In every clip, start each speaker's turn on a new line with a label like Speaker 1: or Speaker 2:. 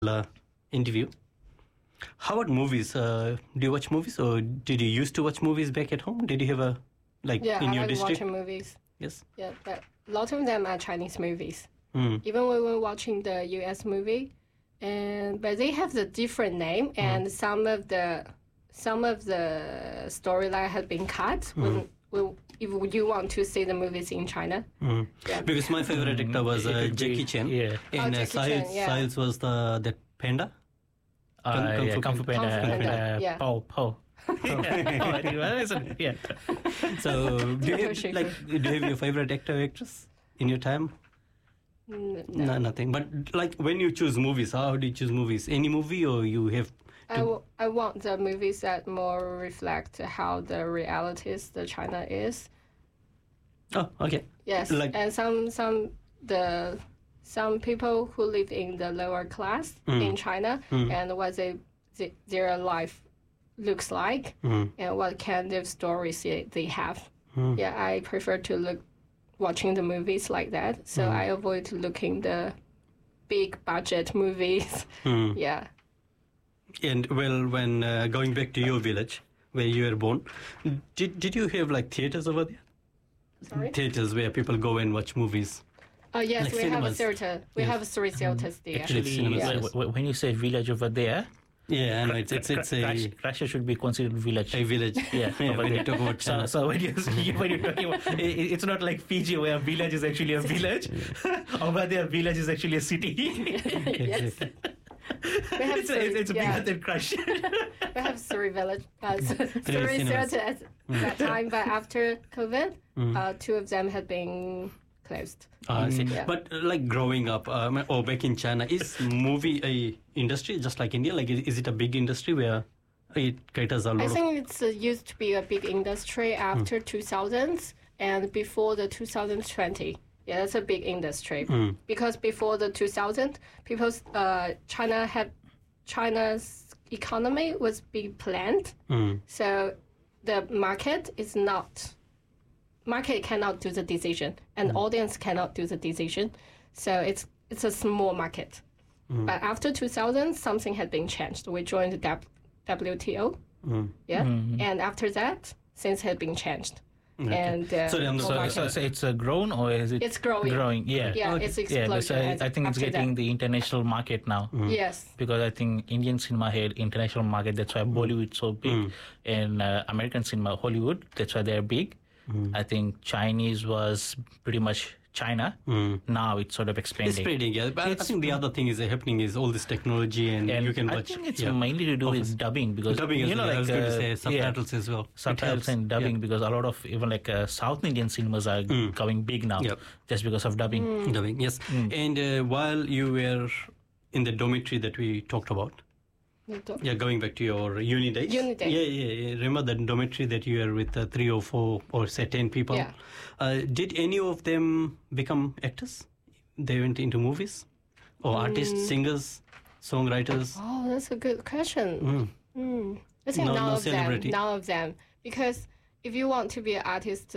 Speaker 1: interview. How about movies? Do you watch movies, or did you used to watch movies back at home? Did you have a
Speaker 2: Yeah,
Speaker 1: in
Speaker 2: I
Speaker 1: your
Speaker 2: like
Speaker 1: district?
Speaker 2: watching movies.
Speaker 1: Yes.
Speaker 2: Yeah, but a lot of them are Chinese movies.
Speaker 1: Mm.
Speaker 2: Even when we were watching the US movie, but they have the different name, and some of the storyline has been cut. If you want to see the movies in China, yeah.
Speaker 1: Because my favorite actor was
Speaker 3: It could
Speaker 1: Jackie
Speaker 3: be-
Speaker 1: Chan.
Speaker 3: yeah.
Speaker 1: And
Speaker 2: Jackie Chan, yeah.
Speaker 1: Siles was the panda.
Speaker 3: Kung Fu Panda,
Speaker 2: Kung Fu Panda, yeah.
Speaker 3: Po. Yeah.
Speaker 1: So do you have,
Speaker 2: Sure.
Speaker 1: do you have your favorite actor or actress in your time? No, nothing. But when you choose movies, how do you choose movies? Any movie, or you have?
Speaker 2: I want the movies that more reflect how the realities the China is.
Speaker 1: Oh, okay.
Speaker 2: Yes, and some people who live in the lower class in China and what their life looks like and what kind of stories they have. Yeah, I prefer to watching the movies like that. So I avoid looking the big budget movies. Yeah.
Speaker 1: And when going back to your village where you were born, did you have theaters over there?
Speaker 2: Sorry?
Speaker 1: Theaters where people go and watch movies.
Speaker 2: Yes,
Speaker 1: Like
Speaker 2: we have a
Speaker 1: cinemas.
Speaker 2: theater. We have 3 theaters there.
Speaker 1: Actually, cinemas,
Speaker 3: Actually,
Speaker 1: yes.
Speaker 3: when you say village over there,
Speaker 1: Yeah, I know it's a
Speaker 3: Russia should be considered village.
Speaker 1: village.
Speaker 3: Yeah, over
Speaker 1: when you
Speaker 3: there.
Speaker 1: talk about China.
Speaker 3: So when you're talking about, it's not like Fiji where a village is actually a village. Over there, village is actually a city.
Speaker 2: Yes. We have
Speaker 3: It's bigger than Crush.
Speaker 2: We have 3
Speaker 1: cinemas.
Speaker 2: theaters at that time, but after COVID, 2 of them have been closed.
Speaker 1: I see.
Speaker 2: Yeah.
Speaker 1: But growing up or back in China, is movie a industry just like India? Is it a big industry where it caters a lot
Speaker 2: I
Speaker 1: of...
Speaker 2: think it's used to be a big industry after 2000s and before the 2020. Yeah, that's a big industry because before the 2000, China's economy was being planned. So the market cannot do the decision, and audience cannot do the decision. So it's a small market. But after 2000, something had been changed. We joined the WTO. Yeah, and after that, things had been changed.
Speaker 1: Okay.
Speaker 2: And
Speaker 3: So it's grown, or is it?
Speaker 2: It's growing.
Speaker 3: Growing, yeah.
Speaker 2: Yeah,
Speaker 1: Okay.
Speaker 2: it's
Speaker 3: Yeah,
Speaker 2: exploding.
Speaker 3: so I think it's getting the international market now.
Speaker 2: Yes.
Speaker 3: Because I think Indian cinema had international market. That's why Bollywood so big, and American cinema, Hollywood. That's why they're big. I think Chinese was pretty much China. Now it's sort of expanding.
Speaker 1: It's spreading, yeah. But I think the other thing is happening is all this technology, and you can watch.
Speaker 3: I think it's mainly to do with dubbing, because
Speaker 1: Dubbing as well. I was going to say subtitles as well. It
Speaker 3: Subtitles
Speaker 1: helps.
Speaker 3: and dubbing,
Speaker 1: Yeah.
Speaker 3: because a lot of even South Indian cinemas are going big now,
Speaker 1: Yep.
Speaker 3: just because of dubbing.
Speaker 1: Dubbing, yes. And while you were in the dormitory that we talked about, yeah, going back to your uni days.
Speaker 2: Uni days.
Speaker 1: Yeah. Remember that dormitory that you were with 3 or 4 or say 10 people?
Speaker 2: Yeah.
Speaker 1: Did any of them become actors? They went into movies? Or artists, singers, songwriters?
Speaker 2: Oh, that's a good question. I think
Speaker 1: No
Speaker 2: none of
Speaker 1: celebrity.
Speaker 2: them. None of them. Because if you want to be an artist,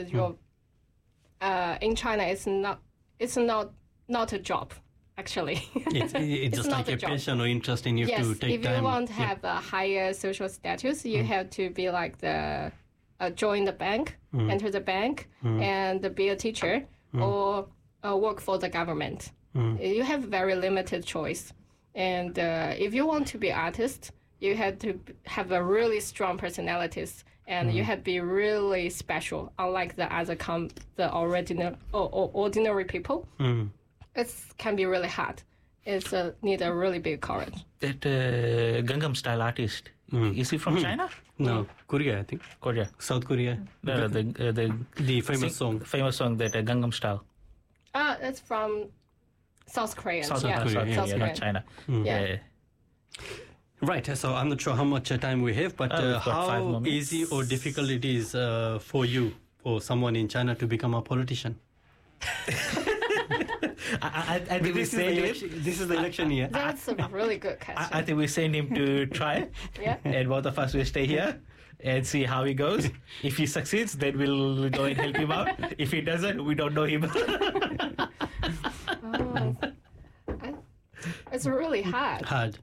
Speaker 2: in China, it's not a job. Actually,
Speaker 1: It's just
Speaker 2: not
Speaker 1: like
Speaker 2: a
Speaker 1: a
Speaker 2: job.
Speaker 1: passion or interest, and you have
Speaker 2: Yes,
Speaker 1: to take
Speaker 2: if
Speaker 1: time.
Speaker 2: you want to have a higher social status, you have to be like join the bank, enter the bank, and be a teacher or work for the government. You have very limited choice. And if you want to be artist, you have to have a really strong personalities, and you have to be really special, unlike the other ordinary people. It can be really hard. It's need a really big courage.
Speaker 3: That Gangnam Style artist, is he from China?
Speaker 1: No, Korea, I think.
Speaker 3: Korea.
Speaker 1: South Korea.
Speaker 3: No,
Speaker 1: The famous song.
Speaker 3: Famous song that Gangnam Style.
Speaker 2: It's from South Korea.
Speaker 3: South
Speaker 1: Korea,
Speaker 3: Korea,
Speaker 2: South
Speaker 3: yeah,
Speaker 2: Korea.
Speaker 3: not China.
Speaker 2: Yeah.
Speaker 1: Right, so I'm not sure how much time we have, but
Speaker 3: We've got 5
Speaker 1: how
Speaker 3: more minutes.
Speaker 1: easy or difficult it is for you or someone in China to become a politician?
Speaker 3: I think we send him.
Speaker 1: This is the election year.
Speaker 2: That's a really good question.
Speaker 3: I think we send him to try,
Speaker 2: Yeah.
Speaker 3: and both of us will stay here and see how he goes. If he succeeds, then we'll go and help him out. If he doesn't, we don't know him.
Speaker 2: It's really hard.
Speaker 1: Hard.